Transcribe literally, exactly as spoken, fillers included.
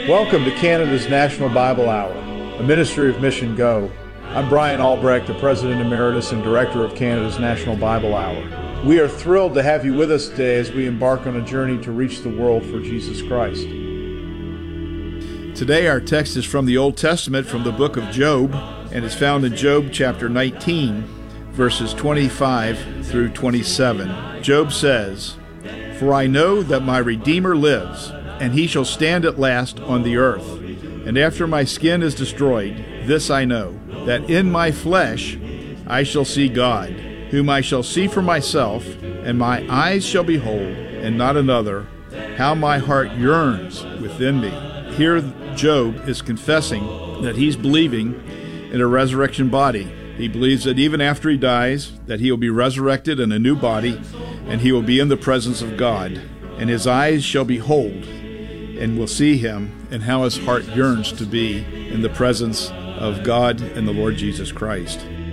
Welcome to Canada's National Bible Hour, a ministry of Mission Go. I'm Brian Albrecht, the President Emeritus and Director of Canada's National Bible Hour. We are thrilled to have you with us today as we embark on a journey to reach the world for Jesus Christ. Today our text is from the Old Testament, from the book of Job, and is found in Job chapter nineteen, verses twenty-five through twenty-seven. Job says, "For I know that my Redeemer lives, and he shall stand at last on the earth. And after my skin is destroyed, this I know, that in my flesh I shall see God, whom I shall see for myself, and my eyes shall behold, and not another, how my heart yearns within me." Here Job is confessing that he's believing in a resurrection body. He believes that even after he dies, that he will be resurrected in a new body, and he will be in the presence of God, and his eyes shall behold, and will see him, and how his heart yearns to be in the presence of God and the Lord Jesus Christ.